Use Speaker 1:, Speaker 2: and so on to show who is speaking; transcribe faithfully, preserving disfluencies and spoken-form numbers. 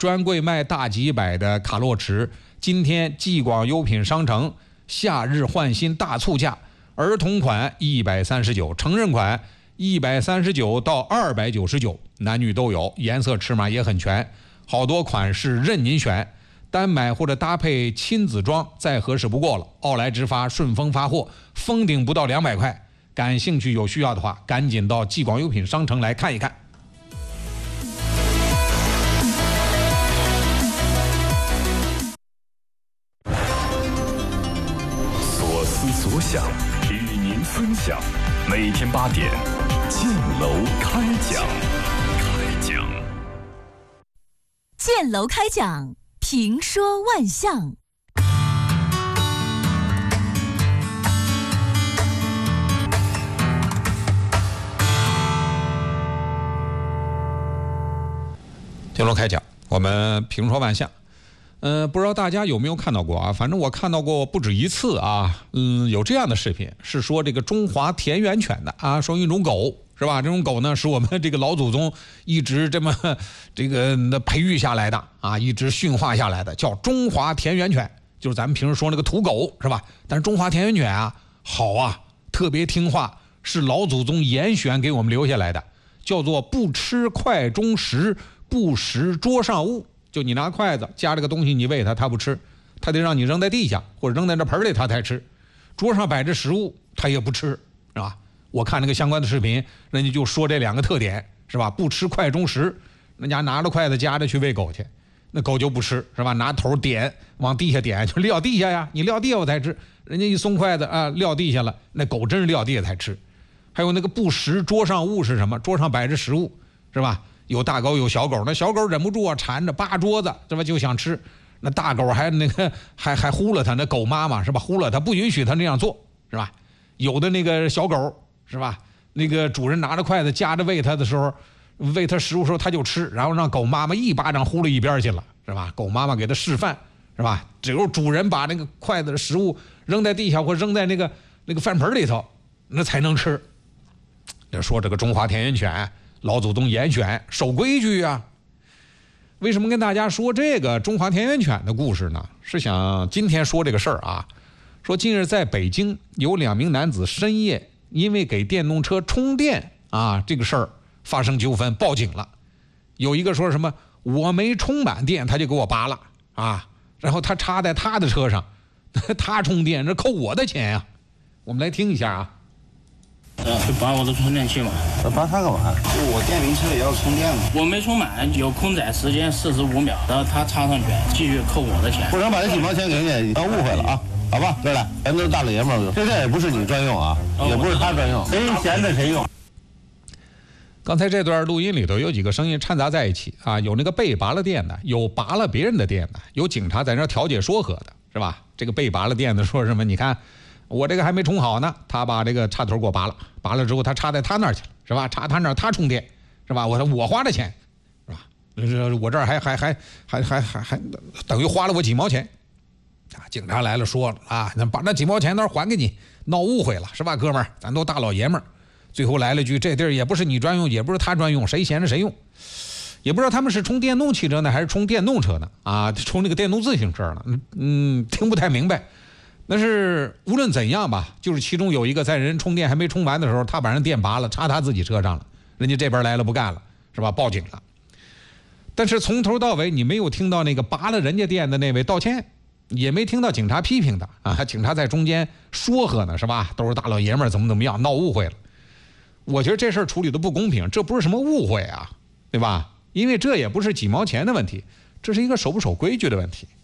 Speaker 1: 专柜卖大几百的卡洛驰，今天继广优品商城夏日换新大促价，儿童款一百三十九，成人款一百三十九到二百九十九，男女都有，颜色尺码也很全，好多款式任您选。单买或者搭配亲子装再合适不过了。奥莱直发，顺丰发货，封顶不到两百块。感兴趣有需要的话，赶紧到继广优品商城来看一看。
Speaker 2: 所思所想，与您分享。每天八点，建楼开讲。开讲。
Speaker 3: 建楼开讲。评说万象，
Speaker 1: 建楼开讲，我们评说万象。嗯、呃，不知道大家有没有看到过啊？反正我看到过不止一次啊。嗯，有这样的视频，是说这个中华田园犬的啊，说一种狗。是吧？这种狗呢，是我们这个老祖宗一直这么这个培育下来的啊，一直驯化下来的，叫中华田园犬，就是咱们平时说那个土狗，是吧？但是中华田园犬啊，好啊，特别听话，是老祖宗严选给我们留下来的，叫做不吃筷中食，不食桌上物。就你拿筷子夹这个东西，你喂它，它不吃，它得让你扔在地下或者扔在这盆里，它才吃。桌上摆着食物，它也不吃，是吧？我看那个相关的视频，人家就说这两个特点，是吧？不吃筷中食，人家拿着筷子夹着去喂狗去，那狗就不吃，是吧？拿头点往地下点，就撂地下呀，你撂地下我才吃。人家一松筷子啊，撂地下了，那狗真是撂地下才吃。还有那个不食桌上物是什么？桌上摆着食物，是吧？有大狗有小狗，那小狗忍不住啊，缠着扒桌子，是吧？就想吃，那大狗还那个还还呼了它，那狗妈妈是吧？呼了它，不允许它那样做，是吧？有的那个小狗。是吧？那个主人拿着筷子夹着喂它的时候，喂它食物的时候，它就吃，然后让狗妈妈一巴掌呼了一边去了，是吧？狗妈妈给它示范，是吧？只有主人把那个筷子的食物扔在地下或扔在那个那个饭盆里头，那才能吃。这说这个中华田园犬，老祖宗严选，守规矩啊。为什么跟大家说这个中华田园犬的故事呢？是想今天说这个事儿啊。说近日在北京有两名男子深夜因为给电动车充电啊这个事儿发生纠纷，报警了。有一个说什么我没充满电，他就给我拔了啊，然后他插在他的车上，他充电，这扣我的钱啊。我们来听一下啊。
Speaker 4: 呃，就拔我的充电器嘛。
Speaker 5: 拔它干嘛？我电瓶车也要充电嘛。
Speaker 4: 我没充满，有空载时间四十五秒，然后他插上去，继续扣我的钱。
Speaker 5: 不能把这几毛钱给你，你当误会了啊。好吧，哥俩，咱都是大老爷们儿，这店也不是你专用啊，也不是他专用，谁闲着谁用。
Speaker 1: 刚才这段录音里头有几个声音掺杂在一起啊，有那个被拔了电的，有拔了别人的电的，有警察在那调解说和的，是吧？这个被拔了电的说什么？你看我这个还没充好呢，他把这个插头给我拔了，拔了之后他插在他那儿去了，是吧？插他那儿他充电，是吧？我说我花的钱，是吧？我这儿还还还还还还还等于花了我几毛钱。啊，警察来了，说了啊，那把那几毛钱那还给你，闹误会了是吧，哥们儿，咱都大老爷们儿。最后来了句，这地儿也不是你专用，也不是他专用，谁闲着谁用。也不知道他们是充电动汽车呢，还是充电动车呢？啊，充那个电动自行车呢？嗯，听不太明白。但是无论怎样吧，就是其中有一个在人充电还没充完的时候，他把人电拔了，插他自己车上了，人家这边来了不干了，是吧？报警了。但是从头到尾你没有听到那个拔了人家电的那位道歉。也没听到警察批评的啊，警察在中间说和呢，是吧？都是大老爷们儿，怎么怎么样，闹误会了。我觉得这事儿处理的不公平，这不是什么误会啊，对吧？因为这也不是几毛钱的问题，这是一个守不守规矩的问题。